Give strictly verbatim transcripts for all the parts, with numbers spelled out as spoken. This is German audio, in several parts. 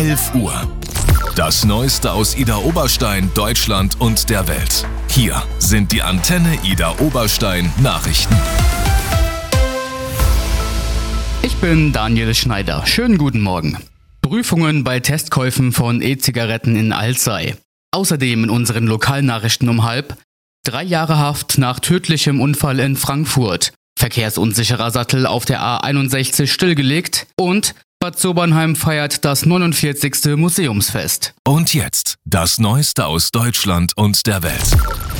elf Uhr. Das Neueste aus Idar Oberstein, Deutschland und der Welt. Hier sind die Antenne Idar Oberstein Nachrichten. Ich bin Daniel Schneider. Schönen guten Morgen. Prüfungen bei Testkäufen von E-Zigaretten in Alzey. Außerdem in unseren Lokalnachrichten um halb. Drei Jahre Haft nach tödlichem Unfall in Frankfurt. Verkehrsunsicherer Sattel auf der A einundsechzig stillgelegt. Und Bad Sobernheim feiert das neunundvierzigste Museumsfest. Und jetzt das Neueste aus Deutschland und der Welt.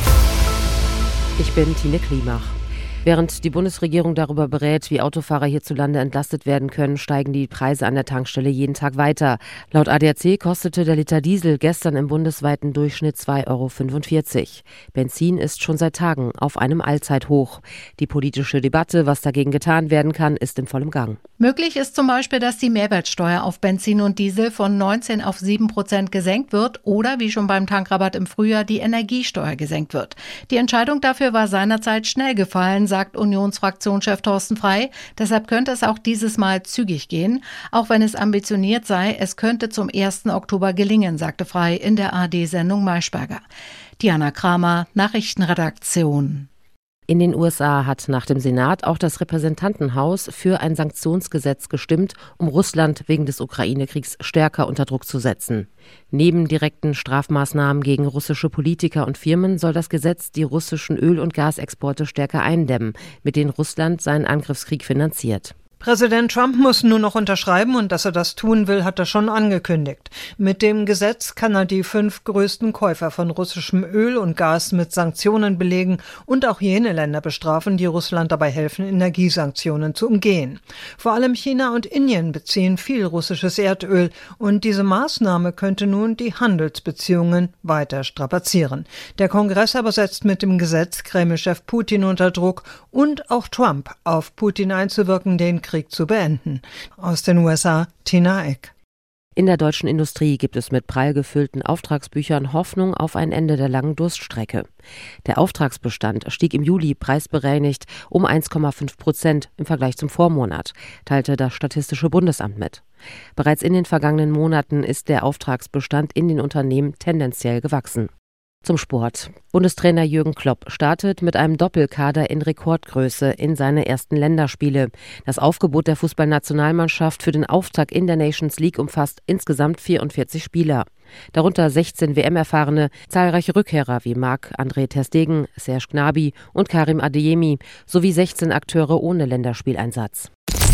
Ich bin Tine Klimach. Während die Bundesregierung darüber berät, wie Autofahrer hierzulande entlastet werden können, steigen die Preise an der Tankstelle jeden Tag weiter. Laut A D A C kostete der Liter Diesel gestern im bundesweiten Durchschnitt zwei Euro fünfundvierzig. Benzin ist schon seit Tagen auf einem Allzeithoch. Die politische Debatte, was dagegen getan werden kann, ist in vollem Gang. Möglich ist zum Beispiel, dass die Mehrwertsteuer auf Benzin und Diesel von neunzehn auf sieben Prozent gesenkt wird oder, wie schon beim Tankrabatt im Frühjahr, die Energiesteuer gesenkt wird. Die Entscheidung dafür war seinerzeit schnell gefallen, sagt Unionsfraktionschef Thorsten Frey. Deshalb könnte es auch dieses Mal zügig gehen. Auch wenn es ambitioniert sei, es könnte zum ersten Oktober gelingen, sagte Frey in der A D-Sendung Maischberger. Diana Kramer, Nachrichtenredaktion. In den U S A hat nach dem Senat auch das Repräsentantenhaus für ein Sanktionsgesetz gestimmt, um Russland wegen des Ukraine-Kriegs stärker unter Druck zu setzen. Neben direkten Strafmaßnahmen gegen russische Politiker und Firmen soll das Gesetz die russischen Öl- und Gasexporte stärker eindämmen, mit denen Russland seinen Angriffskrieg finanziert. Präsident Trump muss nur noch unterschreiben und dass er das tun will, hat er schon angekündigt. Mit dem Gesetz kann er die fünf größten Käufer von russischem Öl und Gas mit Sanktionen belegen und auch jene Länder bestrafen, die Russland dabei helfen, Energiesanktionen zu umgehen. Vor allem China und Indien beziehen viel russisches Erdöl und diese Maßnahme könnte nun die Handelsbeziehungen weiter strapazieren. Der Kongress aber setzt mit dem Gesetz Kreml-Chef Putin unter Druck und auch Trump auf Putin einzuwirken, den Krieg zu beenden. Aus den U S A, Tina Eck. In der deutschen Industrie gibt es mit prall gefüllten Auftragsbüchern Hoffnung auf ein Ende der langen Durststrecke. Der Auftragsbestand stieg im Juli preisbereinigt um eins Komma fünf Prozent im Vergleich zum Vormonat, teilte das Statistische Bundesamt mit. Bereits in den vergangenen Monaten ist der Auftragsbestand in den Unternehmen tendenziell gewachsen. Zum Sport. Bundestrainer Jürgen Klopp startet mit einem Doppelkader in Rekordgröße in seine ersten Länderspiele. Das Aufgebot der Fußballnationalmannschaft für den Auftakt in der Nations League umfasst insgesamt vierundvierzig Spieler. Darunter sechzehn W M-Erfahrene, zahlreiche Rückkehrer wie Marc-André ter Stegen, Serge Gnabry und Karim Adeyemi sowie sechzehn Akteure ohne Länderspieleinsatz.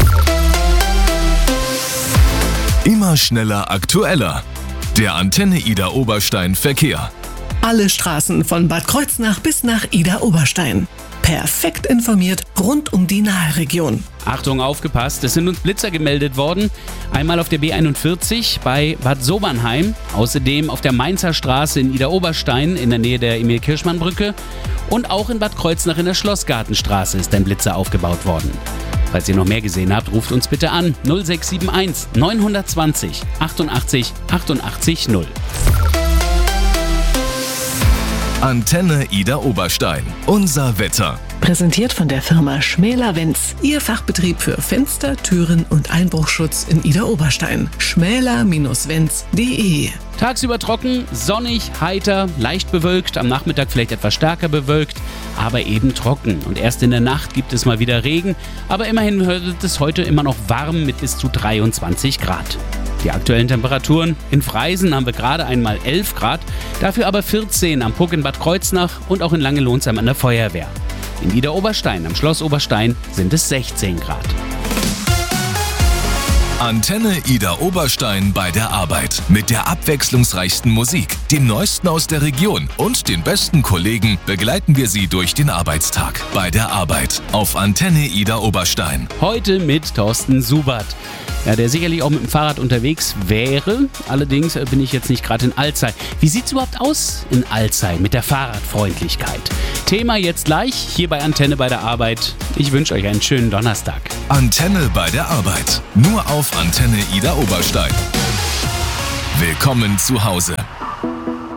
Immer schneller, aktueller. Der Antenne Idar Oberstein Verkehr. Alle Straßen von Bad Kreuznach bis nach Idar Oberstein. Perfekt informiert rund um die Nahregion. Achtung, aufgepasst, es sind uns Blitzer gemeldet worden. Einmal auf der B einundvierzig bei Bad Sobernheim, außerdem auf der Mainzer Straße in Idar Oberstein in der Nähe der Emil-Kirchmann-Brücke und auch in Bad Kreuznach in der Schlossgartenstraße ist ein Blitzer aufgebaut worden. Falls ihr noch mehr gesehen habt, ruft uns bitte an null sechs sieben eins neun zwei null achtundachtzig achtundachtzig null. Antenne Idar Oberstein. Unser Wetter. Präsentiert von der Firma Schmäler-Wenz. Ihr Fachbetrieb für Fenster, Türen und Einbruchschutz in Idar Oberstein. schmäler Wenz punkt de. Tagsüber trocken, sonnig, heiter, leicht bewölkt, am Nachmittag vielleicht etwas stärker bewölkt, aber eben trocken. Und erst in der Nacht gibt es mal wieder Regen, aber immerhin wird es heute immer noch warm mit bis zu dreiundzwanzig Grad. Die aktuellen Temperaturen: in Freisen haben wir gerade einmal elf Grad, dafür aber vierzehn am Puck in Bad Kreuznach und auch in Langelohnsheim an der Feuerwehr. In Idar Oberstein am Schloss Oberstein sind es sechzehn Grad. Antenne Idar Oberstein bei der Arbeit. Mit der abwechslungsreichsten Musik, dem Neuesten aus der Region und den besten Kollegen begleiten wir Sie durch den Arbeitstag. Bei der Arbeit auf Antenne Idar Oberstein. Heute mit Thorsten Subert. Ja, der sicherlich auch mit dem Fahrrad unterwegs wäre. Allerdings bin ich jetzt nicht gerade in Alzey. Wie sieht es überhaupt aus in Alzey mit der Fahrradfreundlichkeit? Thema jetzt gleich hier bei Antenne bei der Arbeit. Ich wünsche euch einen schönen Donnerstag. Antenne bei der Arbeit. Nur auf Antenne Idar Oberstein. Willkommen zu Hause.